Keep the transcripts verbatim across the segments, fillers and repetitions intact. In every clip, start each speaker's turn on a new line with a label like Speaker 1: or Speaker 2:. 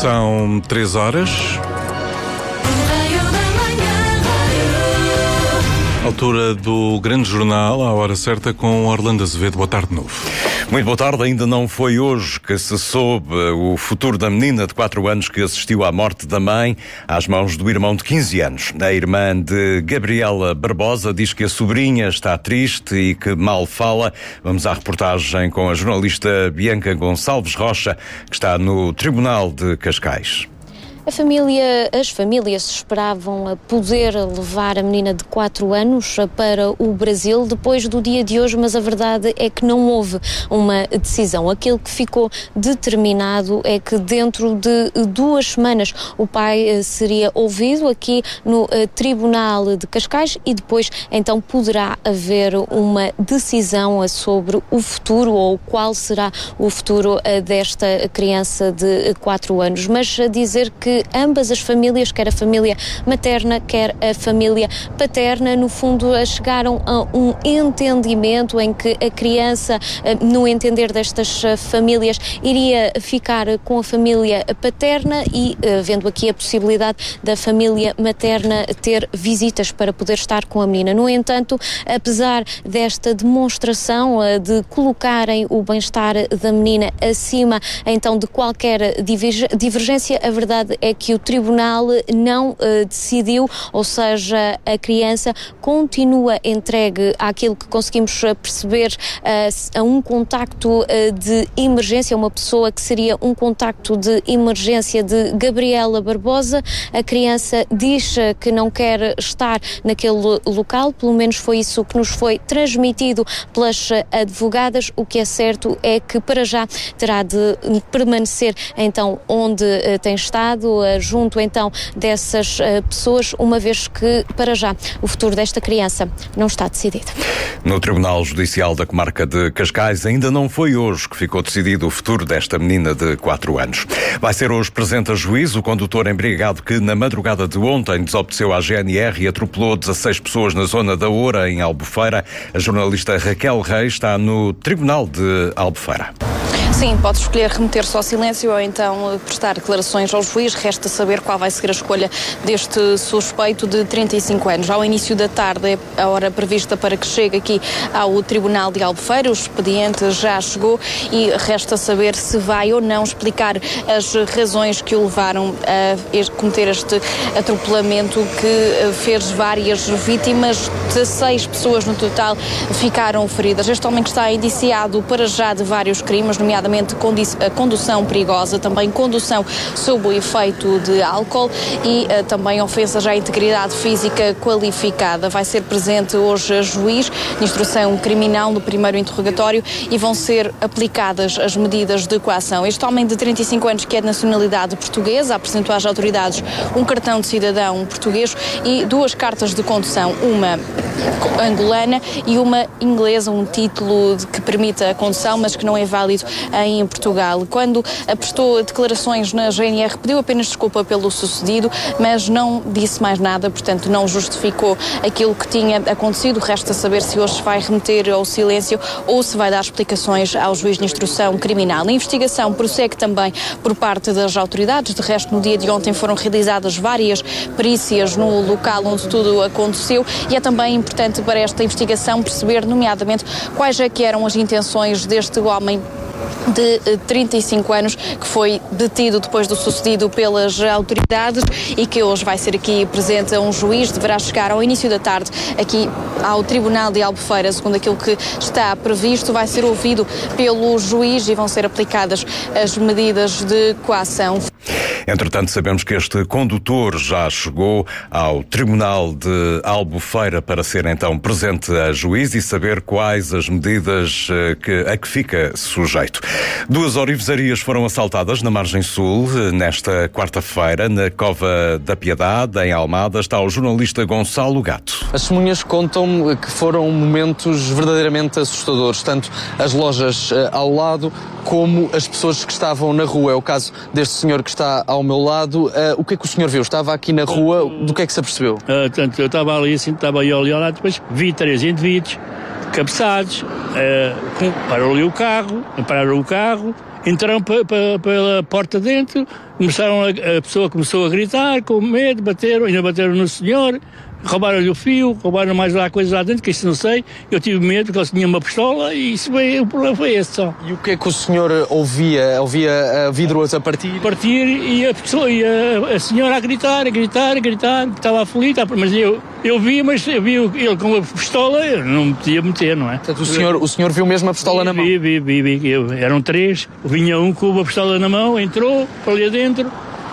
Speaker 1: São três horas. Altura do grande jornal, à hora certa, com Orlando Azevedo. Boa tarde de novo.
Speaker 2: Muito boa tarde. Ainda não foi hoje que se soube o futuro da menina de quatro anos que assistiu à morte da mãe às mãos do irmão de quinze anos. A irmã de Gabriela Barbosa diz que a sobrinha está triste e que mal fala. Vamos à reportagem com a jornalista Bianca Gonçalves Rocha, que está no Tribunal de Cascais.
Speaker 3: A família, as famílias esperavam poder levar a menina de quatro anos para o Brasil depois do dia de hoje, mas a verdade é que não houve uma decisão. Aquilo que ficou determinado é que dentro de duas semanas o pai seria ouvido aqui no Tribunal de Cascais e depois então poderá haver uma decisão sobre o futuro ou qual será o futuro desta criança de quatro anos. Mas a dizer que ambas as famílias, quer a família materna, quer a família paterna, no fundo chegaram a um entendimento em que a criança, no entender destas famílias, iria ficar com a família paterna e, vendo aqui a possibilidade da família materna ter visitas para poder estar com a menina. No entanto, apesar desta demonstração de colocarem o bem-estar da menina acima então de qualquer divergência, a verdade é que o Tribunal não uh, decidiu, ou seja, a criança continua entregue àquilo que conseguimos perceber uh, a um contacto uh, de emergência, uma pessoa que seria um contacto de emergência de Gabriela Barbosa. A criança diz uh, que não quer estar naquele local, pelo menos foi isso que nos foi transmitido pelas uh, advogadas. O que é certo é que para já terá de permanecer então onde uh, tem estado, uh, junto então dessas uh, pessoas, uma vez que para já o futuro desta criança não está decidido.
Speaker 2: No Tribunal Judicial da Comarca de Cascais ainda não foi hoje que ficou decidido o futuro desta menina de quatro anos. Vai ser hoje presente a juízo o condutor embriagado que na madrugada de ontem desobedeceu à G N R e atropelou dezasseis pessoas na zona da Oura, em Albufeira. A jornalista Raquel Reis está no Tribunal de Albufeira.
Speaker 4: Sim, pode escolher remeter-se ao silêncio ou então prestar declarações ao juiz. Resta saber qual vai ser a escolha deste suspeito de trinta e cinco anos. Ao início da tarde é a hora prevista para que chegue aqui ao Tribunal de Albufeira. O expediente já chegou e resta saber se vai ou não explicar as razões que o levaram a cometer este atropelamento que fez várias vítimas. dezasseis pessoas no total ficaram feridas. Este homem que está indiciado para já de vários crimes, nomeadamente a condução perigosa, também condução sob o efeito de álcool e uh, também ofensas à integridade física qualificada. Vai ser presente hoje a juiz de instrução criminal no primeiro interrogatório e vão ser aplicadas as medidas de coação. Este homem de trinta e cinco anos, que é de nacionalidade portuguesa, apresentou às autoridades um cartão de cidadão português e duas cartas de condução, uma angolana e uma inglesa, um título que permite a condução, mas que não é válido em Portugal. Quando prestou declarações na G N R, pediu apenas desculpa pelo sucedido, mas não disse mais nada, portanto não justificou aquilo que tinha acontecido. Resta saber se hoje vai remeter ao silêncio ou se vai dar explicações ao juiz de instrução criminal. A investigação prossegue também por parte das autoridades. De resto, no dia de ontem foram realizadas várias perícias no local onde tudo aconteceu e é também importante para esta investigação perceber, nomeadamente, quais é que eram as intenções deste homem de trinta e cinco anos, que foi detido depois do sucedido pelas autoridades e que hoje vai ser aqui presente a um juiz. Deverá chegar ao início da tarde aqui ao Tribunal de Albufeira, segundo aquilo que está previsto. Vai ser ouvido pelo juiz e vão ser aplicadas as medidas de coação.
Speaker 2: Entretanto, sabemos que este condutor já chegou ao Tribunal de Albufeira para ser então presente a juiz e saber quais as medidas que, a que fica sujeito. Duas orivesarias foram assaltadas na margem sul nesta quarta-feira, na Cova da Piedade, em Almada. Está o jornalista Gonçalo Gato.
Speaker 5: As testemunhas contam que foram momentos verdadeiramente assustadores, tanto as lojas ao lado como as pessoas que estavam na rua. É o caso deste senhor que está ao meu lado. Uh, o que é que o senhor viu? Estava aqui na rua, do que é que se apercebeu?
Speaker 6: Uh, tanto, eu estava ali assim, estava aí ali ao lado, depois vi três indivíduos cabeçados, uh, pararam ali o carro, pararam o carro entraram pa, pa, pela porta dentro, começaram a, a pessoa começou a gritar com medo, bateram, ainda bateram no senhor, roubaram-lhe o fio, roubaram mais lá coisas lá dentro, que isso não sei. Eu tive medo porque eles tinham uma pistola e isso foi, o problema foi esse só.
Speaker 5: E o que é que o senhor ouvia? Ouvia vidros a partir?
Speaker 6: Partir e a pessoa, e a, a senhora a gritar, a gritar, a gritar, estava aflita, mas eu, eu vi, mas eu vi ele com a pistola, eu não me podia meter, não é?
Speaker 5: Portanto, o senhor, o senhor viu mesmo a pistola
Speaker 6: vi,
Speaker 5: na mão?
Speaker 6: Vi, vi, vi, vi. Eu, eram três, vinha um com a pistola na mão, entrou para ali adentro.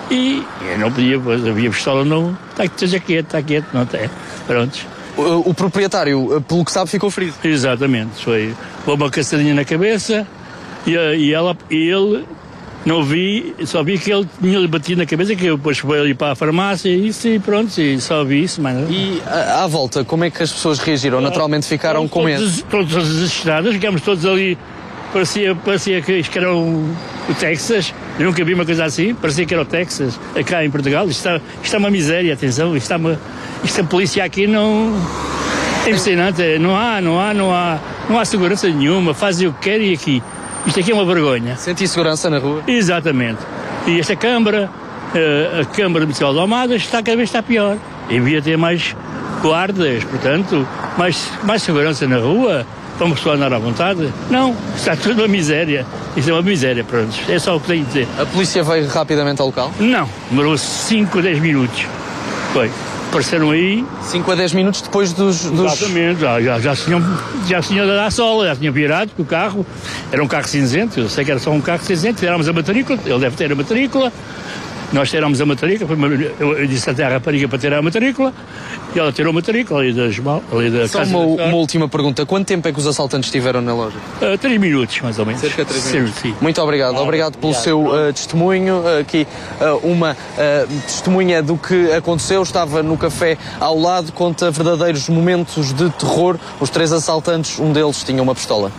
Speaker 6: E eu não podia, pois havia pistola, não. Está esteja quieto, está quieto, não tem. Prontos.
Speaker 5: O, o proprietário, pelo que sabe, ficou ferido.
Speaker 6: Exatamente, foi. Foi uma caçadinha na cabeça e, e, ela, e ele, não vi, só vi que ele tinha-lhe batido na cabeça, que eu depois fui ali para a farmácia e isso, e pronto, e só vi isso. Mas...
Speaker 5: E à, à volta, como é que as pessoas reagiram? Naturalmente ficaram com medo?
Speaker 6: Todos desesperados, ficámos todos ali. Parecia, parecia que isto era o, o Texas, eu nunca vi uma coisa assim, parecia que era o Texas, cá em Portugal. Isto está, isto é uma miséria, atenção, isto, está uma, isto a polícia aqui não... É impressionante, não há, não há, não há, não há segurança nenhuma, fazem o que querem aqui. Isto aqui é uma vergonha.
Speaker 5: Senti segurança na rua?
Speaker 6: Exatamente. E esta Câmara, a Câmara Municipal de Almada, está cada vez está pior. E devia ter mais guardas, portanto, mais, mais segurança na rua. Para uma pessoa andar à vontade? Não, está tudo uma miséria. Isso é uma miséria, pronto. É só o que tenho a dizer.
Speaker 5: A polícia veio rapidamente ao local?
Speaker 6: Não, demorou cinco a dez minutos. Foi. Apareceram aí.
Speaker 5: cinco a dez minutos depois dos... dos...
Speaker 6: Exatamente, já, já, já, tinham, já tinham dado a sola, já tinham virado com o carro. Era um carro cinzento, eu sei que era só um carro cinzento. Tirámos a matrícula, ele deve ter a matrícula. Nós tirámos a matrícula, eu disse até à rapariga para tirar a matrícula, e ela tirou a matrícula ali, das, ali da
Speaker 5: Só
Speaker 6: casa.
Speaker 5: Só uma, uma última pergunta, quanto tempo é que os assaltantes estiveram na loja?
Speaker 6: Uh, três minutos, mais ou menos.
Speaker 5: Cerca de três minutos.
Speaker 6: Sim, sim.
Speaker 5: Muito obrigado, ah, obrigado pelo obrigado. seu uh, testemunho, aqui uh, uma uh, testemunha do que aconteceu, estava no café ao lado, conta verdadeiros momentos de terror, os três assaltantes, um deles tinha uma pistola.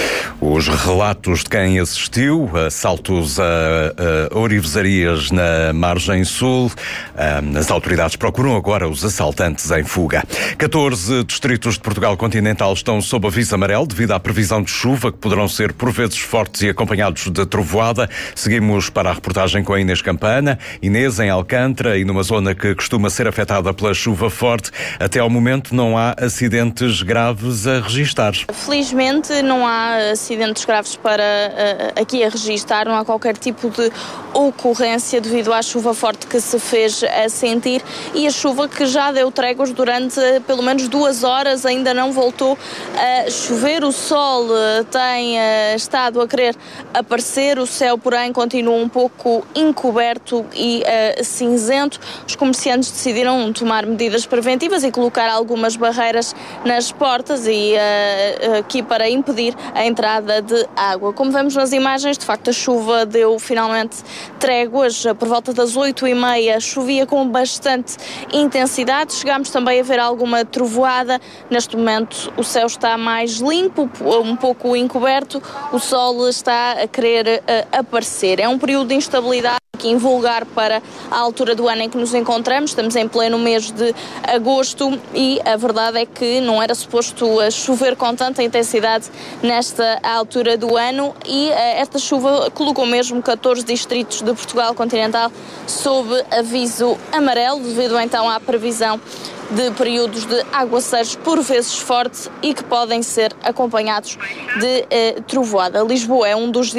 Speaker 2: Os relatos de quem assistiu, assaltos a, a orivesarias na margem sul. As autoridades procuram agora os assaltantes em fuga. catorze distritos de Portugal continental estão sob aviso amarelo devido à previsão de chuva, que poderão ser por vezes fortes e acompanhados de trovoada. Seguimos para a reportagem com a Inês Campana. Inês, em Alcântara e numa zona que costuma ser afetada pela chuva forte, até ao momento não há acidentes graves a registar.
Speaker 4: Felizmente não há acidentes graves para uh, aqui a registar, não há qualquer tipo de ocorrência devido à chuva forte que se fez a sentir e a chuva que já deu tréguas durante uh, pelo menos duas horas, ainda não voltou a chover. O sol uh, tem uh, estado a querer aparecer, o céu porém continua um pouco encoberto e uh, cinzento. Os comerciantes decidiram tomar medidas preventivas e colocar algumas barreiras nas portas e uh, aqui para impedir a entrada de água. Como vemos nas imagens, de facto a chuva deu finalmente tréguas. Por volta das oito e meia chovia com bastante intensidade. Chegámos também a ver alguma trovoada. Neste momento o céu está mais limpo, um pouco encoberto. O sol está a querer uh, aparecer. É um período de instabilidade aqui invulgar para a altura do ano em que nos encontramos. Estamos em pleno mês de agosto e a verdade é que não era suposto chover com tanta intensidade nesta altura do ano e uh, esta chuva colocou mesmo catorze distritos de Portugal continental sob aviso amarelo, devido então à previsão de períodos de aguaceiros por vezes fortes e que podem ser acompanhados de uh, trovoada. Lisboa é um dos